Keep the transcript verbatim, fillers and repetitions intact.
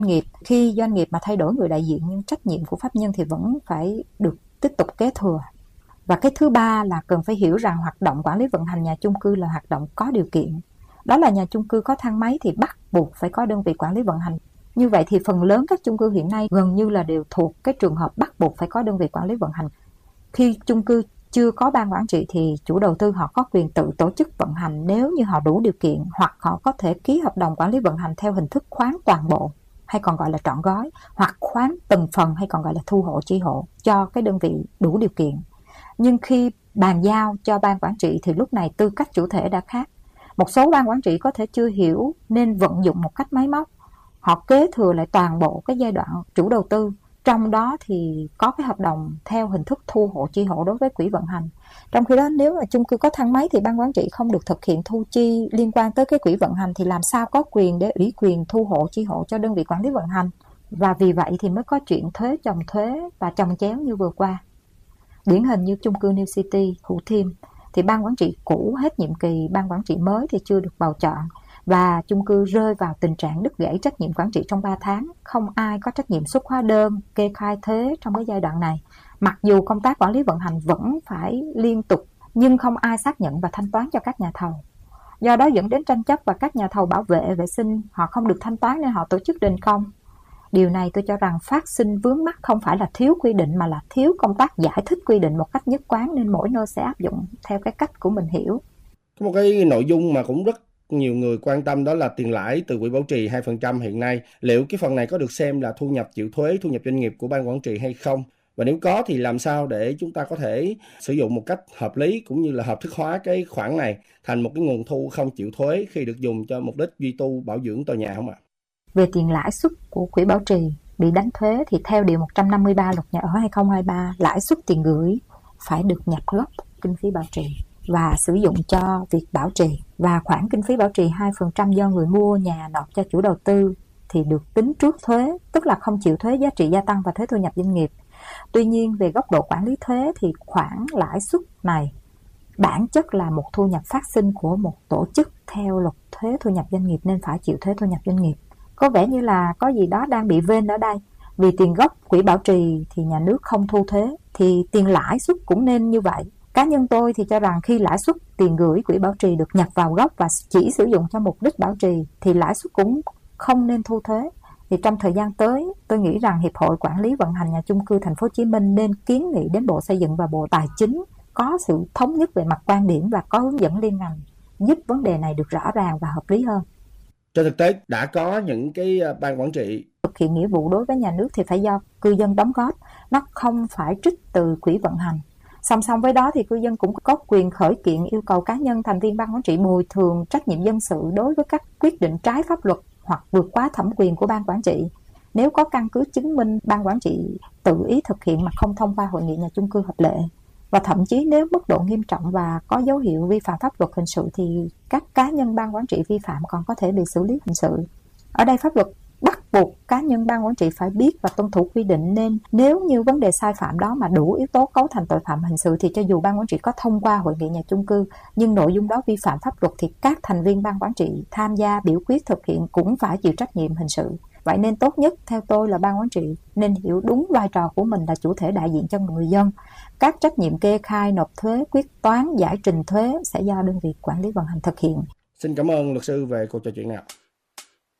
nghiệp. Khi doanh nghiệp mà thay đổi người đại diện, nhưng trách nhiệm của pháp nhân thì vẫn phải được tiếp tục kế thừa. Và cái thứ ba là cần phải hiểu rằng hoạt động quản lý vận hành nhà chung cư là hoạt động có điều kiện. Đó là nhà chung cư có thang máy thì bắt buộc phải có đơn vị quản lý vận hành. Như vậy thì phần lớn các chung cư hiện nay gần như là đều thuộc cái trường hợp bắt buộc phải có đơn vị quản lý vận hành. Khi chung cư chưa có ban quản trị thì chủ đầu tư họ có quyền tự tổ chức vận hành nếu như họ đủ điều kiện, hoặc họ có thể ký hợp đồng quản lý vận hành theo hình thức khoán toàn bộ hay còn gọi là trọn gói, hoặc khoán từng phần hay còn gọi là thu hộ chi hộ cho cái đơn vị đủ điều kiện. Nhưng khi bàn giao cho ban quản trị thì lúc này tư cách chủ thể đã khác. Một số ban quản trị có thể chưa hiểu nên vận dụng một cách máy móc. Họ kế thừa lại toàn bộ cái giai đoạn chủ đầu tư, trong đó thì có cái hợp đồng theo hình thức thu hộ chi hộ đối với quỹ vận hành. Trong khi đó nếu mà chung cư có thang máy thì ban quản trị không được thực hiện thu chi liên quan tới cái quỹ vận hành, thì làm sao có quyền để ủy quyền thu hộ chi hộ cho đơn vị quản lý vận hành. Và vì vậy thì mới có chuyện thuế chồng thuế và chồng chéo như vừa qua. Điển hình như chung cư New City, Thủ Thiêm, thì ban quản trị cũ hết nhiệm kỳ, ban quản trị mới thì chưa được bầu chọn, và chung cư rơi vào tình trạng đứt gãy trách nhiệm quản trị trong ba tháng. Không ai có trách nhiệm xuất hóa đơn, kê khai thuế trong cái giai đoạn này. Mặc dù công tác quản lý vận hành vẫn phải liên tục, nhưng không ai xác nhận và thanh toán cho các nhà thầu. Do đó dẫn đến tranh chấp và các nhà thầu bảo vệ vệ sinh họ không được thanh toán nên họ tổ chức đình công. Điều này tôi cho rằng phát sinh vướng mắc không phải là thiếu quy định mà là thiếu công tác giải thích quy định một cách nhất quán, nên mỗi nơi sẽ áp dụng theo cái cách của mình hiểu. Có một cái nội dung mà cũng rất nhiều người quan tâm, đó là tiền lãi từ quỹ bảo trì hai phần trăm hiện nay. Liệu cái phần này có được xem là thu nhập chịu thuế, thu nhập doanh nghiệp của ban quản trị hay không? Và nếu có thì làm sao để chúng ta có thể sử dụng một cách hợp lý cũng như là hợp thức hóa cái khoản này thành một cái nguồn thu không chịu thuế khi được dùng cho mục đích duy tu bảo dưỡng tòa nhà không ạ? Về tiền lãi suất của quỹ bảo trì bị đánh thuế thì theo điều một trăm năm mươi ba luật nhà ở hai không hai ba, lãi suất tiền gửi phải được nhập gốc kinh phí bảo trì và sử dụng cho việc bảo trì, và khoản kinh phí bảo trì hai phần trăm do người mua nhà nộp cho chủ đầu tư thì được tính trước thuế, tức là không chịu thuế giá trị gia tăng và thuế thu nhập doanh nghiệp. Tuy nhiên về góc độ quản lý thuế thì khoản lãi suất này bản chất là một thu nhập phát sinh của một tổ chức theo luật thuế thu nhập doanh nghiệp nên phải chịu thuế thu nhập doanh nghiệp. Có vẻ như là có gì đó đang bị vênh ở đây. Vì tiền gốc quỹ bảo trì thì nhà nước không thu thuế, thì tiền lãi suất cũng nên như vậy. Cá nhân tôi thì cho rằng khi lãi suất tiền gửi quỹ bảo trì được nhập vào gốc và chỉ sử dụng cho mục đích bảo trì thì lãi suất cũng không nên thu thuế. Thì trong thời gian tới, tôi nghĩ rằng Hiệp hội Quản lý vận hành nhà chung cư Thành phố Hồ Chí Minh nên kiến nghị đến Bộ Xây dựng và Bộ Tài chính có sự thống nhất về mặt quan điểm và có hướng dẫn liên ngành giúp vấn đề này được rõ ràng và hợp lý hơn. Trên thực tế đã có những cái ban quản trị thực hiện nghĩa vụ đối với nhà nước thì phải do cư dân đóng góp, nó không phải trích từ quỹ vận hành. Song song với đó thì cư dân cũng có quyền khởi kiện yêu cầu cá nhân thành viên ban quản trị bồi thường trách nhiệm dân sự đối với các quyết định trái pháp luật hoặc vượt quá thẩm quyền của ban quản trị. Nếu có căn cứ chứng minh ban quản trị tự ý thực hiện mà không thông qua hội nghị nhà chung cư hợp lệ, và thậm chí nếu mức độ nghiêm trọng và có dấu hiệu vi phạm pháp luật hình sự thì các cá nhân ban quản trị vi phạm còn có thể bị xử lý hình sự. Ở đây pháp luật bắt buộc cá nhân ban quản trị phải biết và tuân thủ quy định, nên nếu như vấn đề sai phạm đó mà đủ yếu tố cấu thành tội phạm hình sự thì cho dù ban quản trị có thông qua hội nghị nhà chung cư nhưng nội dung đó vi phạm pháp luật thì các thành viên ban quản trị tham gia biểu quyết thực hiện cũng phải chịu trách nhiệm hình sự. Vậy nên tốt nhất theo tôi là ban quản trị nên hiểu đúng vai trò của mình là chủ thể đại diện cho người dân. Các trách nhiệm kê khai, nộp thuế, quyết toán, giải trình thuế sẽ do đơn vị quản lý vận hành thực hiện. Xin cảm ơn luật sư về cuộc trò chuyện nào.